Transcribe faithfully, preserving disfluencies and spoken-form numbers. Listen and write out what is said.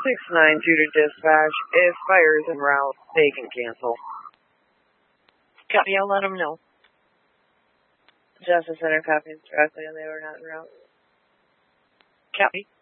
six nine two to dispatch. If fire is en route, they can cancel. Copy, I'll let them know. Justice Center copies directly and they were not en route. Copy.